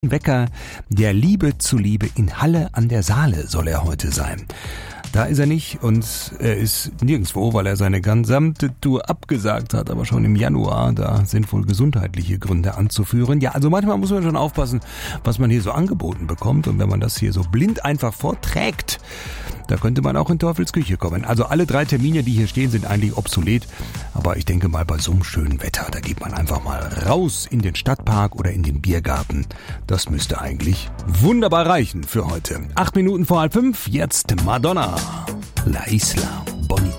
Wecker der Liebe zuliebe in Halle an der Saale soll er heute sein. Da ist er nicht und er ist nirgendwo, weil er seine gesamte Tour abgesagt hat, aber schon im Januar, da sind wohl gesundheitliche Gründe anzuführen. Ja, also manchmal muss man schon aufpassen, was man hier so angeboten bekommt, und wenn man das hier so blind einfach vorträgt, da könnte man auch in Teufels Küche kommen. Also alle 3 Termine, die hier stehen, sind eigentlich obsolet, aber ich denke mal, bei so einem schönen Wetter, da geht man einfach mal raus in den Stadtpark oder in den Biergarten. Das müsste eigentlich wunderbar reichen für heute. 8 Minuten vor 4:30, jetzt Madonna. La Isla Bonita.